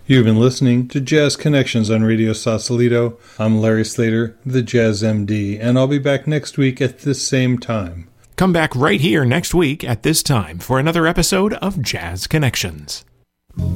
You've been listening to Jazz Connections on Radio Sausalito. I'm Larry Slater, the Jazz MD, and I'll be back next week at this same time. Come back right here next week at this time for another episode of Jazz Connections.